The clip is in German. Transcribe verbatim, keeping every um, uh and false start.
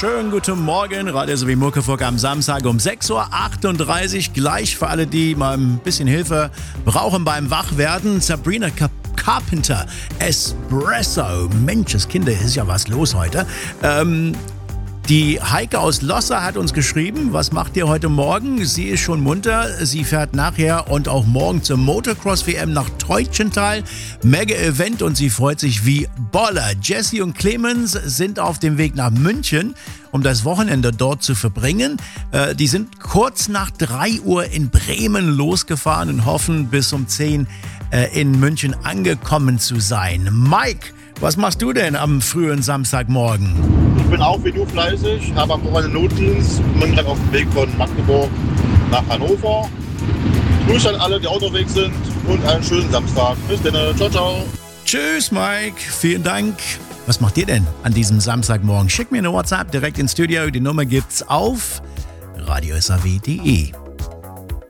Schönen guten Morgen, Radio sowie Muckefuck am Samstag um sechs Uhr achtunddreißig. Gleich für alle, die mal ein bisschen Hilfe brauchen beim Wachwerden. Sabrina Cap- Carpenter, Espresso. Mensch, Kinder, ist ja was los heute. Ähm... Die Heike aus Losser hat uns geschrieben, was macht ihr heute Morgen? Sie ist schon munter, sie fährt nachher und auch morgen zur Motocross-W M nach Teutschenthal. Mega-Event und sie freut sich wie Boller. Jessie und Clemens sind auf dem Weg nach München, um das Wochenende dort zu verbringen. Äh, die sind kurz nach drei Uhr in Bremen losgefahren und hoffen, bis um zehn äh, in München angekommen zu sein. Mike, was machst du denn am frühen Samstagmorgen? Ich bin auch wie du fleißig, habe am Wochenende Notdienst, bin gerade auf dem Weg von Magdeburg nach Hannover. Grüße an alle, die unterwegs sind und einen schönen Samstag. Bis dann, ciao, ciao. Tschüss, Mike, vielen Dank. Was macht ihr denn an diesem Samstagmorgen? Schickt mir eine WhatsApp direkt ins Studio, die Nummer gibt's auf radio s a w punkt d e.